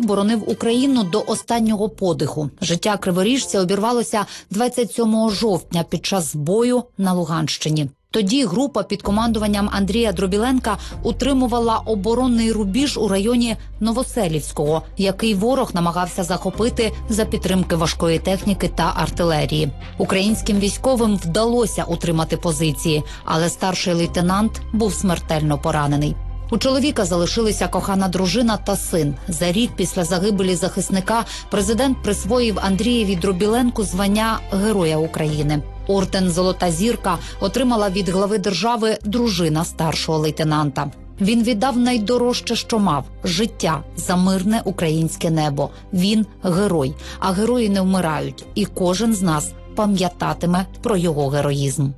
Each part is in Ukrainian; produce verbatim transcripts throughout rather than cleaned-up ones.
боронив Україну до останнього подиху. Життя криворіжця обірвалося двадцять сьомого жовтня під час бою на Луганщині. Тоді група під командуванням Андрія Дробіленка утримувала оборонний рубіж у районі Новоселівського, який ворог намагався захопити за підтримки важкої техніки та артилерії. Українським військовим вдалося утримати позиції, але старший лейтенант був смертельно поранений. У чоловіка залишилися кохана дружина та син. За рік після загибелі захисника президент присвоїв Андрієві Дробіленку звання Героя України. Орден «Золота зірка» отримала від глави держави дружина старшого лейтенанта. Він віддав найдорожче, що мав – життя за мирне українське небо. Він – герой, а герої не вмирають. І кожен з нас пам'ятатиме про його героїзм.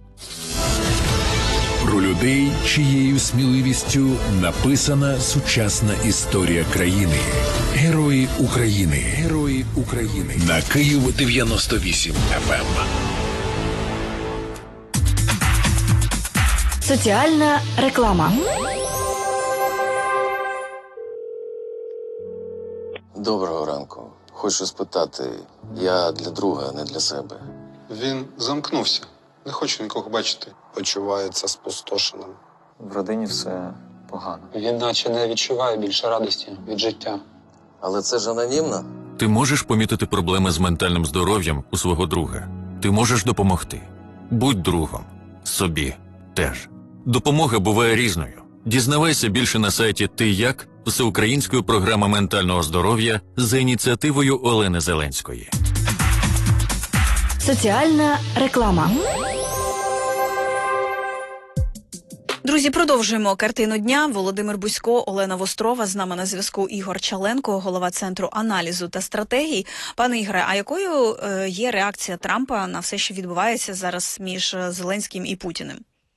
Про людей, чиєю сміливістю написана сучасна історія країни. Герої України. Герої України. На Київ дев'яносто вісім еф ем. Соціальна реклама. Доброго ранку. Хочу спитати, я для друга, не для себе. Він замкнувся. Не хоче нікого бачити. Почувається спустошеним. В родині все погано. Він наче не відчуває більше радості від життя. Але це ж анонімно. Ти можеш помітити проблеми з ментальним здоров'ям у свого друга. Ти можеш допомогти. Будь другом. Собі теж. Допомога буває різною. Дізнавайся більше на сайті «Ти як» всеукраїнської програми ментального здоров'я за ініціативою Олени Зеленської. Соціальна реклама. Друзі, продовжуємо картину дня. Володимир Бузько, Олена Вострова, з нами на зв'язку Ігор Чаленко, голова Центру аналізу та стратегій. Пане Ігоре, а якою є реакція Трампа на все, що відбувається зараз між Зеленським і Путіним?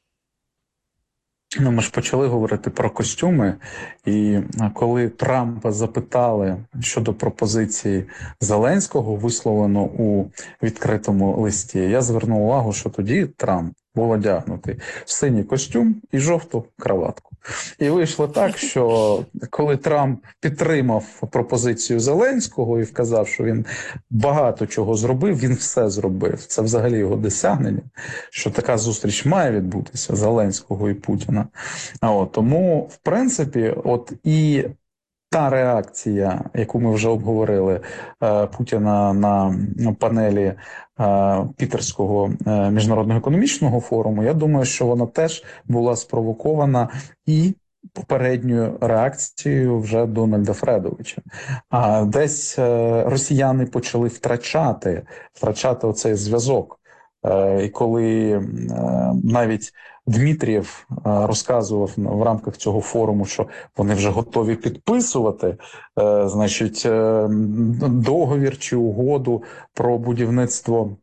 Ну, ми ж почали говорити про костюми, і коли Трампа запитали щодо пропозиції Зеленського, висловлено у відкритому листі, я звернув увагу, що тоді Трамп був одягнутий в синій костюм і жовту краватку. І вийшло так, що коли Трамп підтримав пропозицію Зеленського і вказав, що він багато чого зробив, він все зробив. Це взагалі його досягнення, що така зустріч має відбутися Зеленського і Путіна. А от, тому, в принципі, от і та реакція, яку ми вже обговорили, Путіна на панелі Пітерського міжнародного економічного форуму, я думаю, що вона теж була спровокована і попередньою реакцією вже Дональда Фредовича. А десь росіяни почали втрачати, втрачати оцей зв'язок. І коли навіть Дмитрієв розказував в рамках цього форуму, що вони вже готові підписувати, значить, договір чи угоду про будівництво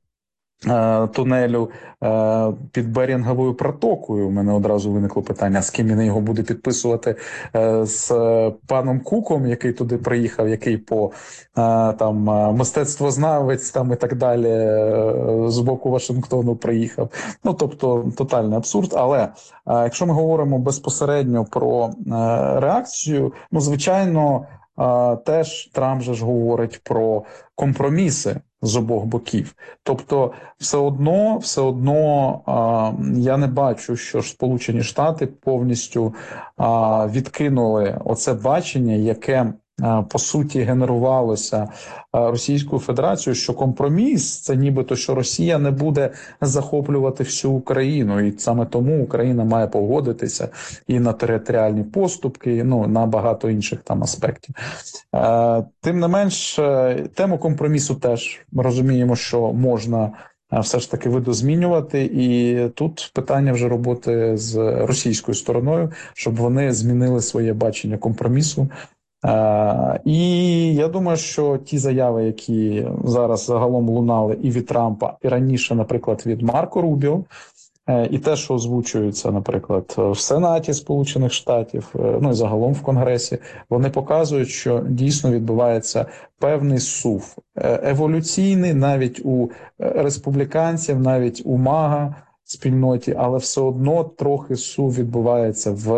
тунелю під Берінговою протокою. У мене одразу виникло питання, з ким він його буде підписувати, з паном Куком, який туди приїхав, який по там мистецтвознавець там і так далі з боку Вашингтону приїхав. Ну, тобто, тотальний абсурд. Але якщо ми говоримо безпосередньо про реакцію, ну, звичайно, теж Трамп же ж говорить про компроміси з обох боків. Тобто, все одно, все одно а, я не бачу, що ж Сполучені Штати повністю а, відкинули оце бачення, яке по суті генерувалося Російською Федерацією, що компроміс – це нібито, що Росія не буде захоплювати всю Україну, і саме тому Україна має погодитися і на територіальні поступки, і, ну, на багато інших там аспектів. Тим не менш, тему компромісу теж ми розуміємо, що можна все ж таки видозмінювати, і тут питання вже роботи з російською стороною, щоб вони змінили своє бачення компромісу. Uh, і я думаю, що ті заяви, які зараз загалом лунали і від Трампа, і раніше, наприклад, від Марко Рубіо, uh, і те, що озвучується, наприклад, в Сенаті Сполучених Штатів, uh, ну і загалом в Конгресі, вони показують, що дійсно відбувається певний сув, uh, еволюційний навіть у республіканців, навіть у МАГА спільноті, але все одно трохи сув відбувається в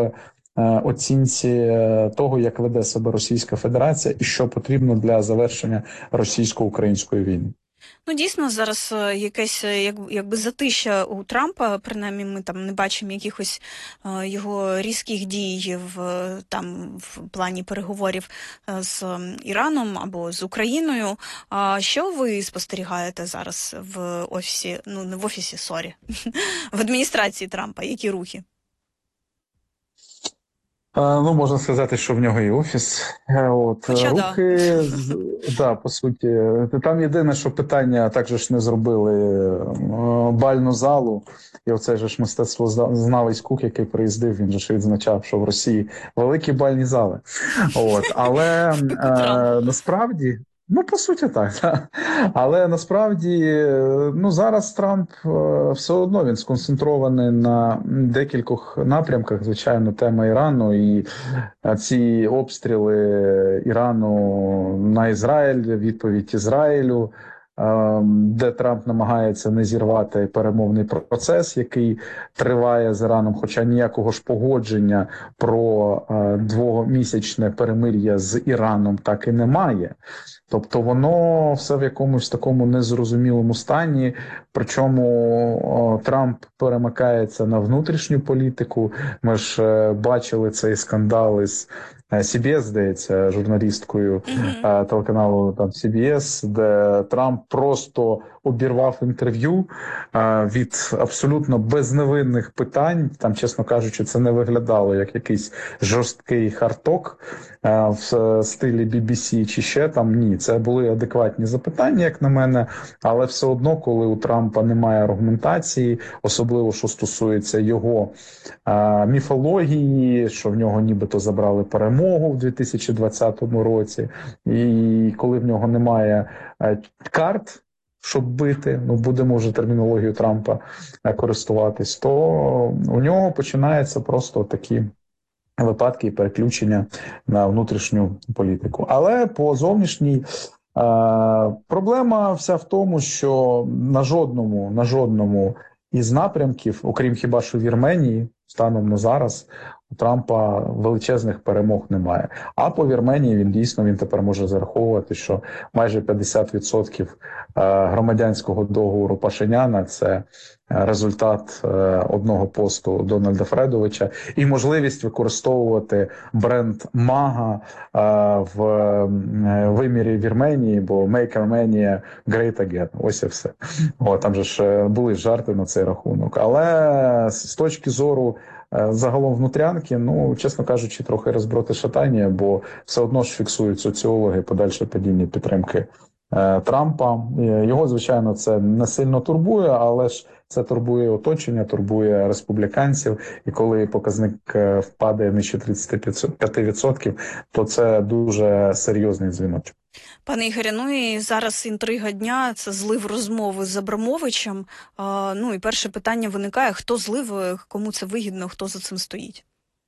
оцінці того, як веде себе Російська Федерація і що потрібно для завершення російсько-української війни. Ну, дійсно, зараз е, якесь е, як, якби затища у Трампа, принаймні ми там не бачимо якихось е, його різких дій в, е, там, в плані переговорів е, з е, Іраном або з Україною. А що ви спостерігаєте зараз в офісі, ну не в офісі, сорі, в адміністрації Трампа? Які рухи? Ну, можна сказати, що в нього і офіс. От, Хоча рухи, да. да, по суті. Там єдине, що питання, так же ж не зробили бальну залу. І оцей же ж мистецтвознавець Кук, який приїздив, він же ж відзначав, що в Росії великі бальні зали. От, але е, насправді... Ну, по суті, так. так. Але насправді, ну, зараз Трамп все одно він сконцентрований на декількох напрямках. Звичайно, тема Ірану і ці обстріли Ірану на Ізраїль, відповідь Ізраїлю, де Трамп намагається не зірвати перемовний процес, який триває з Іраном, хоча ніякого ж погодження про двомісячне перемир'я з Іраном так і немає. Тобто воно все в якомусь такому незрозумілому стані, причому о, Трамп перемикається на внутрішню політику. Ми ж е, бачили цей скандал із Сі Бі Ес, здається, журналісткою mm-hmm. е, телеканалу там Сі Бі Ес, де Трамп просто обірвав інтерв'ю е, від абсолютно безневинних питань. Там, чесно кажучи, це не виглядало як якийсь жорсткий хардток е, в стилі бі бі сі чи ще там. Ні, це були адекватні запитання, як на мене, але все одно, коли у Трампа немає аргументації, особливо, що стосується його е, міфології, що в нього нібито забрали перемогу в дві тисячі двадцятому році, і коли в нього немає е, карт, щоб бити, ну будемо вже термінологію Трампа е, користуватись, то у нього починаються просто такі випадки і переключення на внутрішню політику. Але по зовнішній е, проблема вся в тому, що на жодному, на жодному із напрямків, окрім хіба що Вірменії, станом на зараз, у Трампа величезних перемог немає. А по Вірменії він дійсно, він тепер може зараховувати, що майже п'ятдесят відсотків громадянського договору Пашиняна – це результат одного посту Дональда Фредовича і можливість використовувати бренд МАГА в вимірі Вірменії, бо «Make Armenia Great Again». Ось і все. О, там же ж були жарти на цей рахунок. Але з точки зору загалом внутрянки, ну, чесно кажучи, трохи розброти шатання, бо все одно ж фіксують соціологи подальше падіння підтримки е, Трампа. Його, звичайно, це не сильно турбує, але ж це турбує оточення, турбує республіканців. І коли показник впаде нижче тридцять п'ять відсотків, то це дуже серйозний дзвіночок. Пане Ігорі, ну і зараз інтрига дня – це злив розмови з Абрамовичем. А, ну і перше питання виникає, хто злив, кому це вигідно, хто за цим стоїть?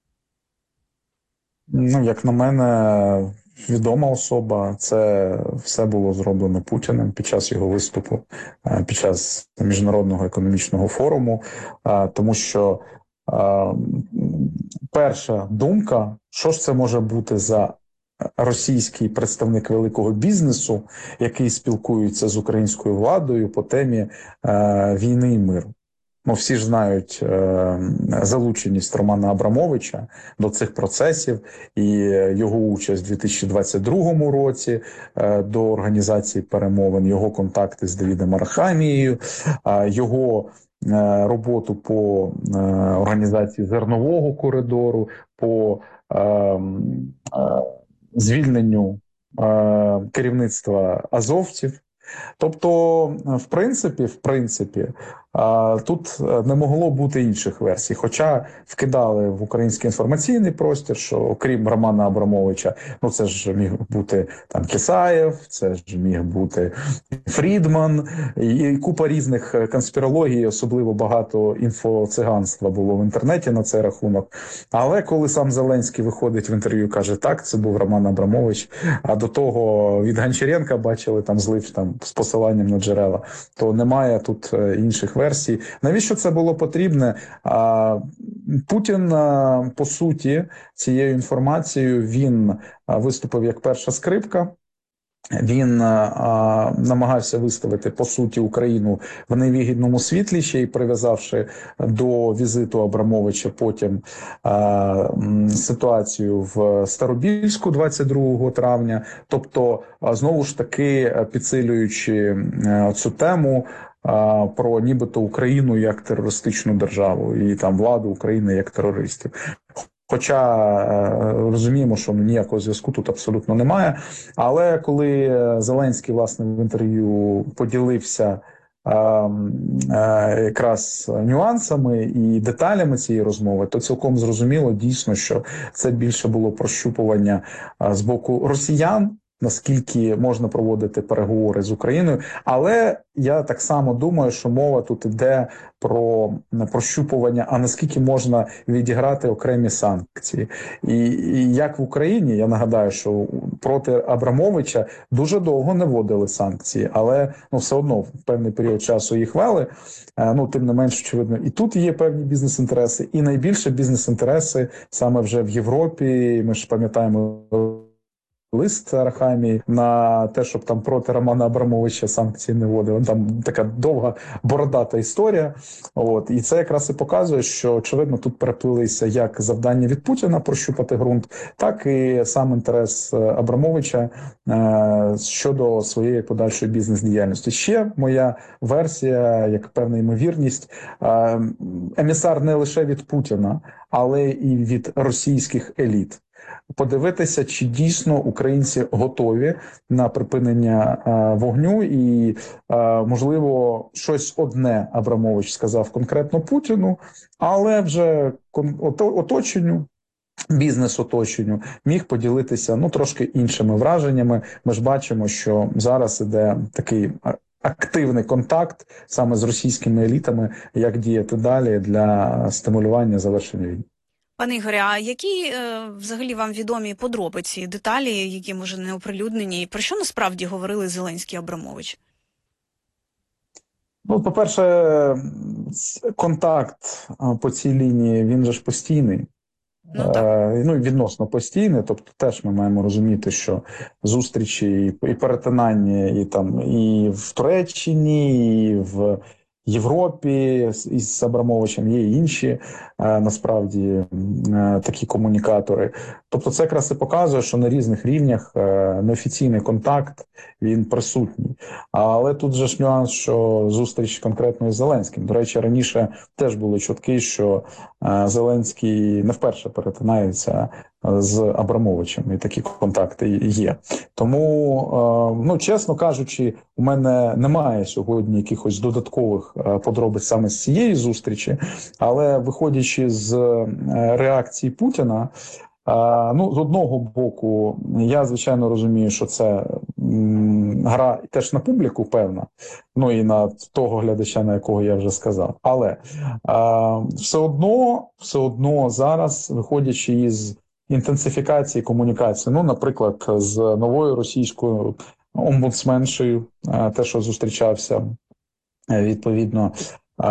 Ну, як на мене, відома особа. Це все було зроблено Путіним під час його виступу, під час Міжнародного економічного форуму, тому що перша думка, що ж це може бути за російський представник великого бізнесу, який спілкується з українською владою по темі е, війни і миру. Ну, всі ж знають е, залученість Романа Абрамовича до цих процесів і його участь у дві тисячі двадцять другому році е, до організації перемовин, його контакти з Давідом Арахамією, е, його е, роботу по е, організації зернового коридору, по е, е, звільненню е, керівництва азовців. Тобто, в принципі, в принципі, е, тут не могло бути інших версій. Хоча вкидали в український інформаційний простір, що окрім Романа Абрамовича, ну це ж міг бути там Кисаєв, це ж міг бути Фрідман, і купа різних конспірологій, особливо багато інфоциганства було в інтернеті на цей рахунок. Але коли сам Зеленський виходить в інтерв'ю і каже, так, це був Роман Абрамович, а до того від Гончаренка бачили там злив там з посиланням на джерела, то немає тут інших версій. Навіщо це було потрібне? А, Путін, по суті, цією інформацією він виступив як перша скрипка. Він а, намагався виставити, по суті, Україну в невигідному світлі, ще й прив'язавши до візиту Абрамовича потім а, ситуацію в Старобільську двадцять другого травня. Тобто, а, знову ж таки, підсилюючи а, цю тему а, про нібито Україну як терористичну державу і там владу України як терористів. Хоча розуміємо, що ніякого зв'язку тут абсолютно немає. Але коли Зеленський, власне, в інтерв'ю поділився а, а, якраз нюансами і деталями цієї розмови, то цілком зрозуміло дійсно, що це більше було прощупування а, з боку росіян, наскільки можна проводити переговори з Україною. Але я так само думаю, що мова тут йде про прощупування, а наскільки можна відіграти окремі санкції. І, і як в Україні, я нагадаю, що проти Абрамовича дуже довго не вводили санкції, але ну, все одно в певний період часу їх вели. Ну, тим не менш, очевидно, і тут є певні бізнес-інтереси, і найбільше бізнес-інтереси саме вже в Європі. Ми ж пам'ятаємо лист Арахамії на те, щоб там проти Романа Абрамовича санкції не вводили. Там така довга бородата історія. От. І це якраз і показує, що, очевидно, тут переплилися як завдання від Путіна прощупати ґрунт, так і сам інтерес Абрамовича е- щодо своєї подальшої бізнес-діяльності. Ще моя версія, як певна ймовірність, е- емісар не лише від Путіна, але і від російських еліт. Подивитися, чи дійсно українці готові на припинення а, вогню і, а, можливо, щось одне Абрамович сказав конкретно Путіну, але вже оточенню, бізнес-оточенню міг поділитися, ну, трошки іншими враженнями. Ми ж бачимо, що зараз іде такий активний контакт саме з російськими елітами, як діяти далі для стимулювання завершення війни. Пане Ігорі, а які е, взагалі вам відомі подробиці, деталі, які, може, не оприлюднені? Про що насправді говорили Зеленський і Абрамович? Ну, по-перше, контакт по цій лінії, він же ж постійний. Ну, так. Ну, відносно постійний, тобто теж ми маємо розуміти, що зустрічі і перетинання і, там, і в Туреччині, і в Європі із Абрамовичем є і інші, насправді, такі комунікатори. Тобто це якраз і показує, що на різних рівнях неофіційний контакт, він присутній. Але тут же ж нюанс, що зустріч конкретно із Зеленським. До речі, раніше теж були чутки, що Зеленський не вперше перетинається з Абрамовичем, і такі контакти є. Тому, ну, чесно кажучи, у мене немає сьогодні якихось додаткових подробиць саме з цієї зустрічі, але виходячи з реакції Путіна, ну, з одного боку, я, звичайно, розумію, що це гра теж на публіку певна, ну і на того глядача, на якого я вже сказав. Але все одно, все одно зараз, виходячи із інтенсифікації комунікації, ну, наприклад, з новою російською омбудсменшею, те, що зустрічався, відповідно, а,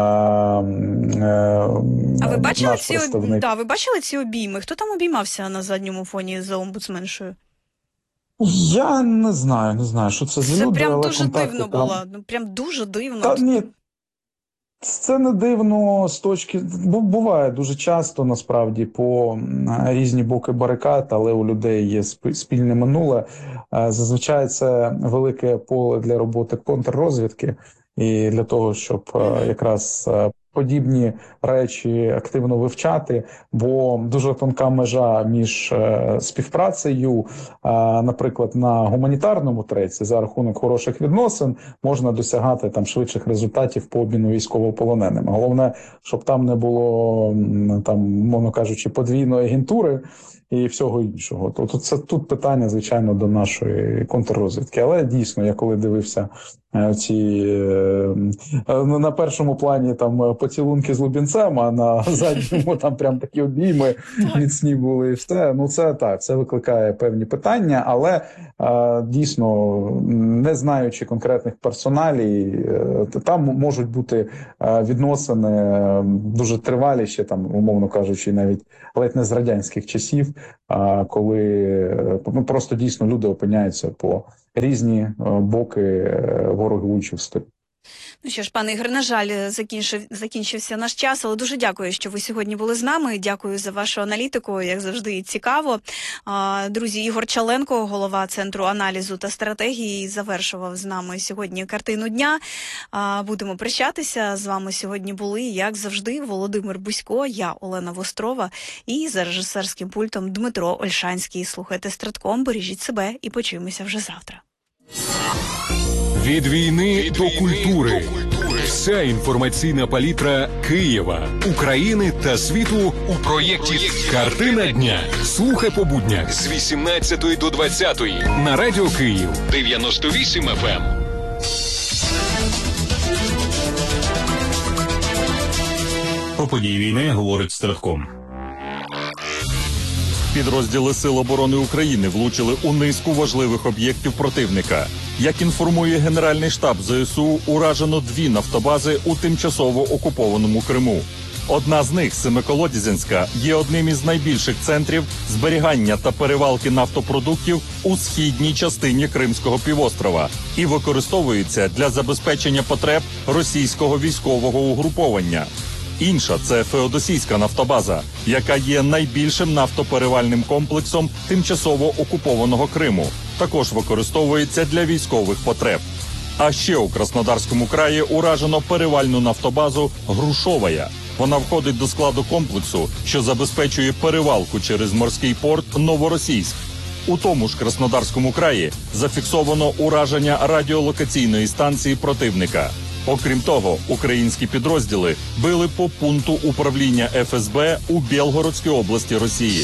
а ви бачили ці об... да, ви бачили ці обійми? Хто там обіймався на задньому фоні за омбудсменшою? Я не знаю, не знаю, що це за це люди, прям але дуже контакти дивно там... було, ну прям дуже дивно. Та, ні, це не дивно з точки, бо буває дуже часто, насправді, по різні боки барикад, але у людей є спільне минуле. Зазвичай це велике поле для роботи контррозвідки і для того, щоб якраз подібні речі активно вивчати, бо дуже тонка межа між співпрацею, наприклад, на гуманітарному треці за рахунок хороших відносин можна досягати там швидших результатів по обміну військовополоненими. Головне, щоб там не було, там, мовно кажучи, подвійної агентури і всього іншого. Тобто це тут питання, звичайно, до нашої контррозвідки. Але дійсно, я коли дивився ці на першому плані там поцілунки з Лубінцем, а на задньому там прям такі обійми міцні були і все. Ну це так, це викликає певні питання, але дійсно, не знаючи конкретних персоналій, там можуть бути відносини дуже тривалі, ще там, умовно кажучи, навіть ледь не з радянських часів, коли просто дійсно люди опиняються по різні боки ворогуючого столу. Ну що ж, пане Ігор, на жаль, закінчив, закінчився наш час, але дуже дякую, що ви сьогодні були з нами. Дякую за вашу аналітику, як завжди, цікаво. Друзі, Ігор Чаленко, голова Центру аналізу та стратегії, завершував з нами сьогодні картину дня. Будемо прощатися. З вами сьогодні були, як завжди, Володимир Бузько, я Олена Вострова і за режисерським пультом Дмитро Ольшанський. Слухайте Стратком, бережіть себе і почуємося вже завтра. Від війни до культури. Вся інформаційна палітра Києва, України та світу у проєкті «Картина дня». Слухай по буднях з вісімнадцятої до двадцятої на Радіо Київ дев'яносто вісім еф ем. Про події війни говорить Стратком. Підрозділи Сил оборони України влучили у низку важливих об'єктів противника. Як інформує Генеральний штаб зе ес у, уражено дві нафтобази у тимчасово окупованому Криму. Одна з них, Семиколодязянська, є одним із найбільших центрів зберігання та перевалки нафтопродуктів у східній частині Кримського півострова і використовується для забезпечення потреб російського військового угруповання. Інша – це Феодосійська нафтобаза, яка є найбільшим нафтоперевальним комплексом тимчасово окупованого Криму. Також використовується для військових потреб. А ще у Краснодарському краї уражено перевальну нафтобазу «Грушовая». Вона входить до складу комплексу, що забезпечує перевалку через морський порт Новоросійськ. У тому ж Краснодарському краї зафіксовано ураження радіолокаційної станції противника. Окрім того, українські підрозділи били по пункту управління еф ес бе у Білгородській області Росії.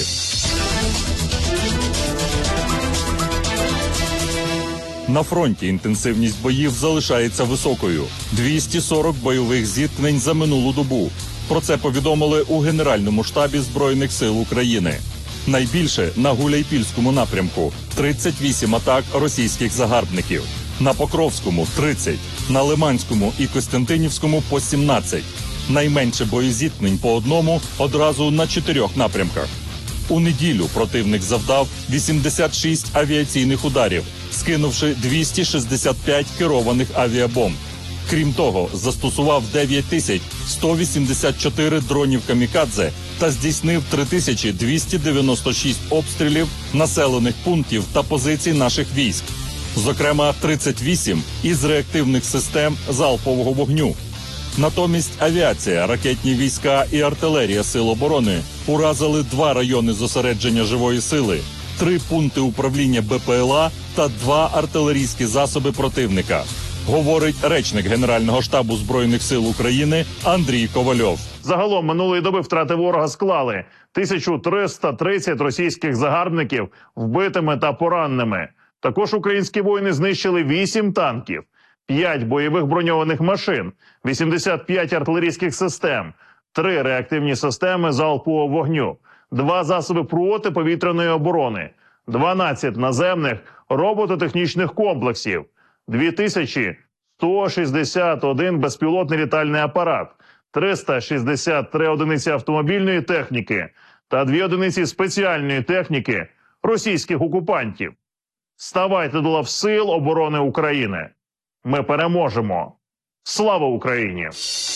На фронті інтенсивність боїв залишається високою – двісті сорок бойових зіткнень за минулу добу. Про це повідомили у Генеральному штабі Збройних сил України. Найбільше на Гуляйпільському напрямку – тридцять вісім атак російських загарбників. На Покровському – тридцять, на Лиманському і Костянтинівському – по сімнадцять. Найменше боєзіткнень по одному одразу на чотирьох напрямках. У неділю противник завдав вісімдесят шість авіаційних ударів, скинувши двісті шістдесят п'ять керованих авіабомб. Крім того, застосував дев'ять тисяч сто вісімдесят чотири дронів камікадзе та здійснив три тисячі двісті дев'яносто шість обстрілів населених пунктів та позицій наших військ. Зокрема, тридцять вісім із реактивних систем залпового вогню. Натомість авіація, ракетні війська і артилерія Сил оборони уразили два райони зосередження живої сили, три пункти управління бе пе ел а та два артилерійські засоби противника, говорить речник Генерального штабу Збройних сил України Андрій Ковальов. Загалом минулої доби втрати ворога склали тисячу триста тридцять російських загарбників вбитими та пораненими. Також українські воїни знищили вісім танків, п'ять бойових броньованих машин, вісімдесят п'ять артилерійських систем, три реактивні системи залпового вогню, два засоби протиповітряної оборони, дванадцять наземних робототехнічних комплексів, дві тисячі сто шістдесят один безпілотний літальний апарат, триста шістдесят три одиниці автомобільної техніки та дві одиниці спеціальної техніки російських окупантів. Ставайте до лав Сил оборони України. Ми переможемо. Слава Україні!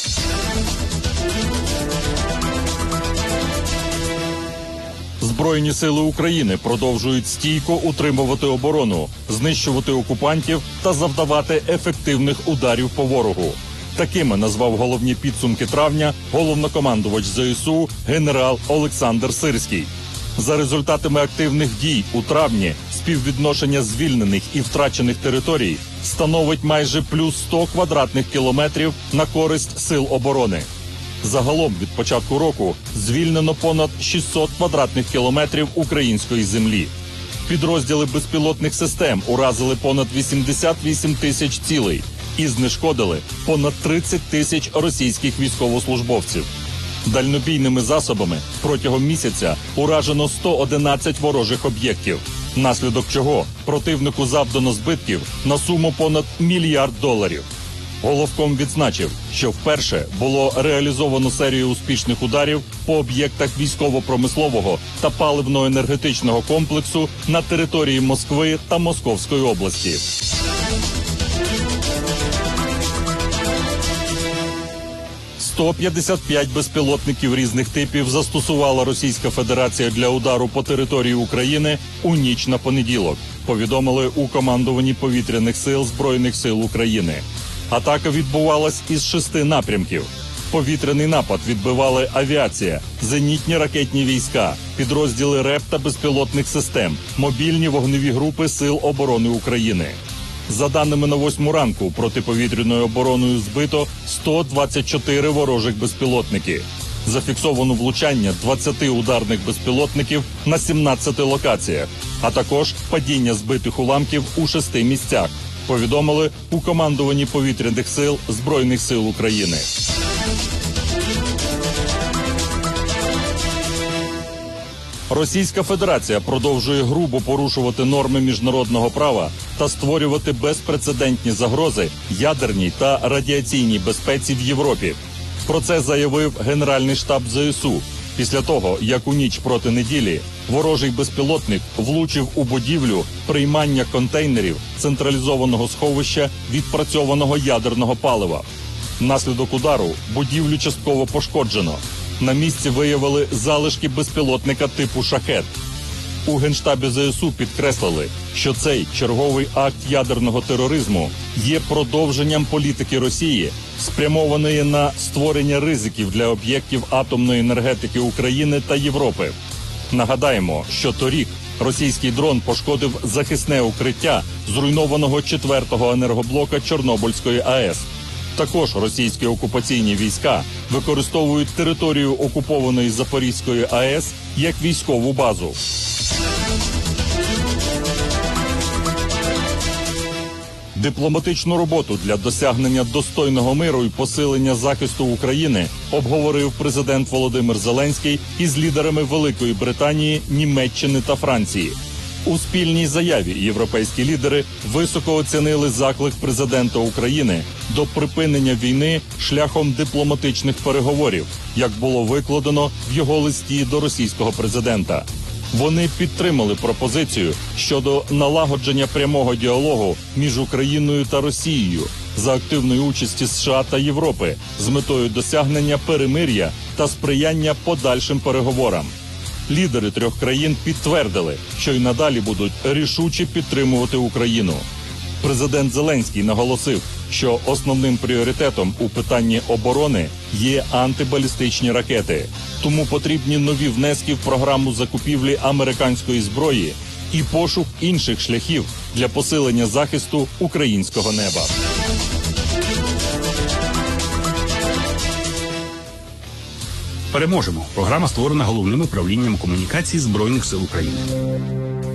Збройні сили України продовжують стійко утримувати оборону, знищувати окупантів та завдавати ефективних ударів по ворогу. Такими назвав головні підсумки травня головнокомандувач зе ес у генерал Олександр Сирський. За результатами активних дій у травні співвідношення звільнених і втрачених територій становить майже плюс сто квадратних кілометрів на користь Сил оборони. Загалом від початку року звільнено понад шістсот квадратних кілометрів української землі. Підрозділи безпілотних систем уразили понад вісімдесят вісім тисяч цілей і знешкодили понад тридцять тисяч російських військовослужбовців. Дальнобійними засобами протягом місяця уражено сто одинадцять ворожих об'єктів. Наслідок чого противнику завдано збитків на суму понад мільярд доларів. Головком відзначив, що вперше було реалізовано серію успішних ударів по об'єктах військово-промислового та паливно-енергетичного комплексу на території Москви та Московської області. сто п'ятдесят п'ять безпілотників різних типів застосувала Російська Федерація для удару по території України у ніч на понеділок, повідомили у командуванні повітряних сил Збройних сил України. Атака відбувалась із шести напрямків. Повітряний напад відбивали авіація, зенітні ракетні війська, підрозділи РЕП та безпілотних систем, мобільні вогневі групи Сил оборони України. За даними на восьму ранку, протиповітряною обороною збито сто двадцять чотири ворожих безпілотники. Зафіксовано влучання двадцяти ударних безпілотників на сімнадцяти локаціях, а також падіння збитих уламків у шести місцях, повідомили у командуванні повітряних сил Збройних сил України. Російська Федерація продовжує грубо порушувати норми міжнародного права та створювати безпрецедентні загрози ядерній та радіаційній безпеці в Європі. Про це заявив Генеральний штаб ЗСУ після того, як у ніч проти неділі ворожий безпілотник влучив у будівлю приймання контейнерів централізованого сховища відпрацьованого ядерного палива. Внаслідок удару будівлю частково пошкоджено. На місці виявили залишки безпілотника типу «Шахед». У Генштабі ЗСУ підкреслили, що цей черговий акт ядерного тероризму є продовженням політики Росії, спрямованої на створення ризиків для об'єктів атомної енергетики України та Європи. Нагадаємо, що торік російський дрон пошкодив захисне укриття зруйнованого четвертого енергоблока Чорнобильської АЕС. Також російські окупаційні війська використовують територію окупованої Запорізької АЕС як військову базу. Дипломатичну роботу для досягнення достойного миру і посилення захисту України обговорив президент Володимир Зеленський із лідерами Великої Британії, Німеччини та Франції. У спільній заяві європейські лідери високо оцінили заклик президента України до припинення війни шляхом дипломатичних переговорів, як було викладено в його листі до російського президента. Вони підтримали пропозицію щодо налагодження прямого діалогу між Україною та Росією за активної участі США та Європи з метою досягнення перемир'я та сприяння подальшим переговорам. Лідери трьох країн підтвердили, що й надалі будуть рішуче підтримувати Україну. Президент Зеленський наголосив, що основним пріоритетом у питанні оборони є антибалістичні ракети. Тому потрібні нові внески в програму закупівлі американської зброї і пошук інших шляхів для посилення захисту українського неба. Переможемо. Програма створена Головним управлінням комунікацій Збройних сил України.